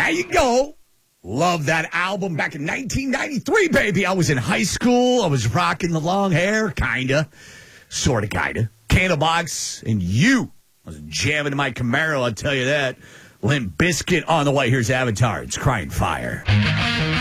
There you go. Love that album back in 1993, baby. I was in high school. I was rocking the long hair, kinda. Sorta, kinda. Candlebox, and you. I was jamming my Camaro, I'll tell you that. Limp Bizkit on the way. Here's Avatar. It's Crying Fire.